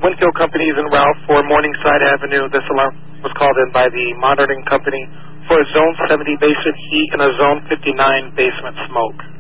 Winfield Company is en route for Morningside Avenue. This alarm was called in by the monitoring company for a Zone 70 basement heat and a Zone 59 basement smoke.